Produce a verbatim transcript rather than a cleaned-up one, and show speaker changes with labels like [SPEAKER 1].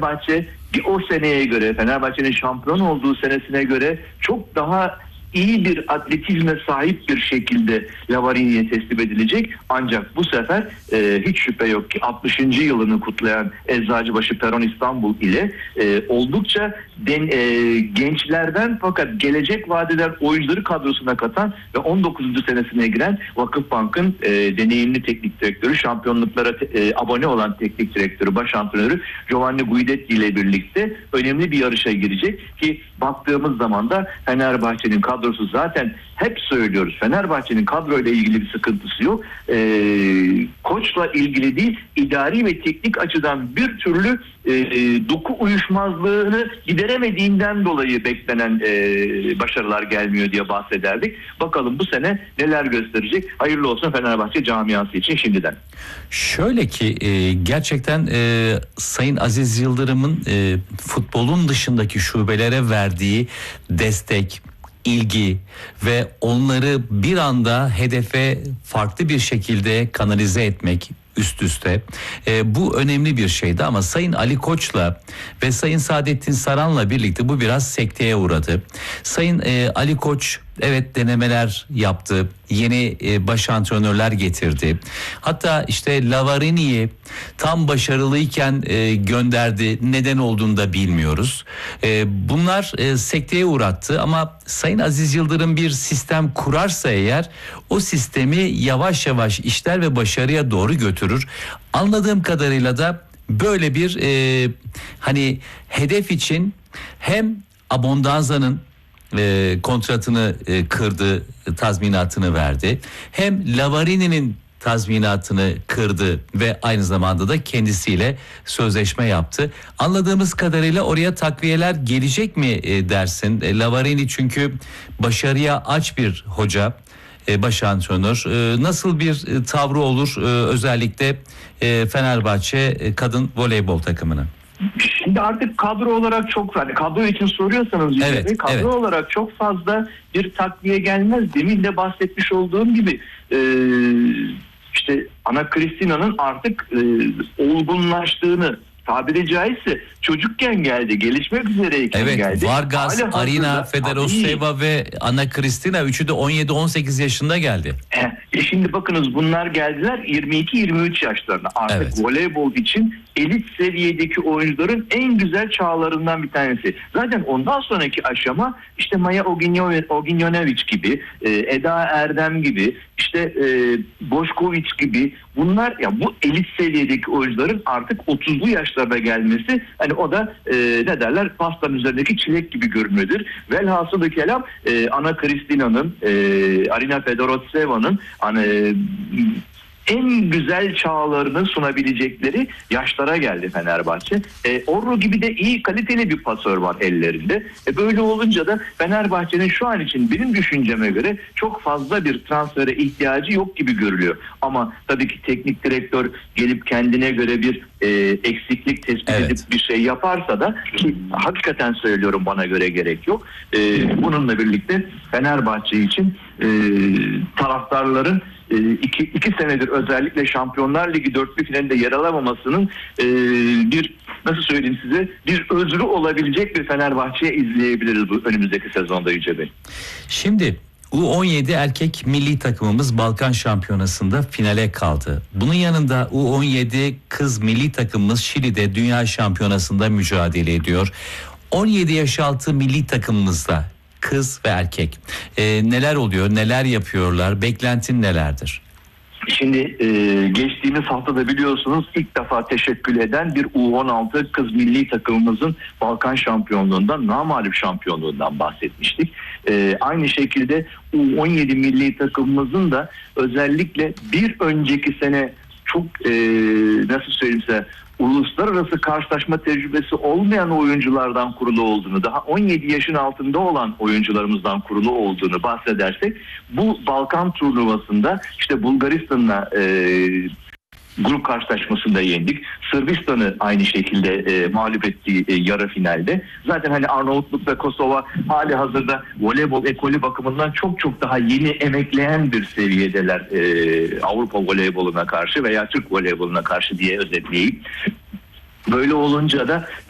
[SPEAKER 1] Fenerbahçe o seneye göre, Fenerbahçe'nin şampiyon olduğu senesine göre çok daha iyi bir atletizme sahip bir şekilde Lavarini'ye teslim edilecek. Ancak bu sefer e, hiç şüphe yok ki altmışıncı yılını kutlayan Eczacıbaşı Peron İstanbul ile e, oldukça den, e, gençlerden fakat gelecek vadeden oyuncuları kadrosuna katan ve on dokuzuncu senesine giren Vakıfbank'ın e, deneyimli teknik direktörü, şampiyonluklara te, e, abone olan teknik direktörü, baş antrenörü Giovanni Guidetti ile birlikte önemli bir yarışa girecek ki baktığımız zaman da Fenerbahçe'nin kadrosu zaten hep söylüyoruz. Fenerbahçe'nin kadroyla ilgili bir sıkıntısı yok. Ee, koçla ilgili değil, idari ve teknik açıdan bir türlü e, doku uyuşmazlığını gideremediğinden dolayı beklenen e, başarılar gelmiyor diye bahsederdik. Bakalım bu sene neler gösterecek. Hayırlı olsun Fenerbahçe camiası için şimdiden.
[SPEAKER 2] Şöyle ki e, gerçekten e, Sayın Aziz Yıldırım'ın e, futbolun dışındaki şubelere verdiği destek, ilgi ve onları bir anda hedefe farklı bir şekilde kanalize etmek üst üste. E, bu önemli bir şeydi ama Sayın Ali Koç'la ve Sayın Saadettin Saran'la birlikte bu biraz sekteye uğradı. Sayın e, Ali Koç evet denemeler yaptı. Yeni e, baş antrenörler getirdi. Hatta işte Lavarini'yi tam başarılıyken e, gönderdi. Neden olduğunu da bilmiyoruz. E, bunlar e, sekteye uğrattı ama Sayın Aziz Yıldırım bir sistem kurarsa eğer o sistemi yavaş yavaş işler ve başarıya doğru götürür. Anladığım kadarıyla da böyle bir e, hani hedef için hem Abondanza'nın E, kontratını e, kırdı, tazminatını verdi. Hem Lavarini'nin tazminatını kırdı ve aynı zamanda da kendisiyle sözleşme yaptı. Anladığımız kadarıyla oraya takviyeler gelecek mi e, dersin? E, Lavarini çünkü başarıya aç bir hoca, e, baş antrenör. E, nasıl bir e, tavrı olur e, özellikle e, Fenerbahçe e, kadın voleybol takımının?
[SPEAKER 1] Şimdi artık kadro olarak çok, hani kadro için soruyorsanız
[SPEAKER 2] evet,
[SPEAKER 1] gibi, kadro
[SPEAKER 2] evet.
[SPEAKER 1] olarak çok fazla bir takviye gelmez. Demin de bahsetmiş olduğum gibi e, işte Ana Cristina'nın artık e, olgunlaştığını, tabiri caizse çocukken geldi, gelişmek üzereyken
[SPEAKER 2] evet,
[SPEAKER 1] geldi.
[SPEAKER 2] Evet, Vargas,
[SPEAKER 1] Hali
[SPEAKER 2] Arina,
[SPEAKER 1] hazırda,
[SPEAKER 2] Fedoroseva ve Ana Cristina üçü de on yedi on sekiz yaşında geldi.
[SPEAKER 1] E şimdi bakınız bunlar geldiler yirmi iki yirmi üç yaşlarına. Artık
[SPEAKER 2] Evet.
[SPEAKER 1] voleybol için elit seviyedeki oyuncuların en güzel çağlarından bir tanesi. Zaten ondan sonraki aşama işte Maya Oginjonovic gibi, Eda Erdem gibi, işte Bošković gibi, bunlar ya bu elit seviyedeki oyuncuların artık otuzlu yaşlarına gelmesi, hani o da e, ne derler, pastanın üzerindeki çilek gibi görünüyordur. Velhasılı kelam e, Ana Cristina'nın, e, Arina Fedoroseva'nın hani en güzel çağlarını sunabilecekleri yaşlara geldi Fenerbahçe. E, Orru gibi de iyi, kaliteli bir pasör var ellerinde. E, böyle olunca da Fenerbahçe'nin şu an için benim düşünceme göre çok fazla bir transfere ihtiyacı yok gibi görülüyor. Ama tabii ki teknik direktör gelip kendine göre bir e, eksiklik tespit
[SPEAKER 2] evet.
[SPEAKER 1] edip bir şey yaparsa da, ki hakikaten söylüyorum bana göre gerek yok. E, bununla birlikte Fenerbahçe için e, taraftarların İki, iki senedir özellikle Şampiyonlar Ligi dörtlü finalinde yer alamamasının e, bir, nasıl söyleyeyim size, bir özrü olabilecek bir Fenerbahçe'ye izleyebiliriz bu önümüzdeki sezonda Yüce Bey.
[SPEAKER 2] Şimdi U on yedi erkek milli takımımız Balkan Şampiyonası'nda finale kaldı. Bunun yanında U on yedi kız milli takımımız Şili'de Dünya Şampiyonası'nda mücadele ediyor. on yedi yaş altı milli takımımızda kız ve erkek ee, neler oluyor, neler yapıyorlar, beklentin nelerdir?
[SPEAKER 1] Şimdi e, geçtiğimiz haftada biliyorsunuz ilk defa teşekkül eden bir U on altı kız milli takımımızın Balkan şampiyonluğundan, namağlup şampiyonluğundan bahsetmiştik. E, aynı şekilde U on yedi milli takımımızın da özellikle bir önceki sene çok e, nasıl söyleyeyim size, uluslararası karşılaşma tecrübesi olmayan oyunculardan kurulu olduğunu, daha on yedi yaşın altında olan oyuncularımızdan kurulu olduğunu bahsedersek, bu Balkan turnuvasında işte Bulgaristan'la e, grup karşılaşmasında yendik. Sırbistan'ı aynı şekilde e, mağlup ettiği e, yarı finalde. Zaten hani Arnavutluk ve Kosova hali hazırda voleybol ekolü bakımından çok çok daha yeni emekleyen bir seviyedeler e, Avrupa voleyboluna karşı veya Türk voleyboluna karşı diye özetleyeyim. Böyle olunca da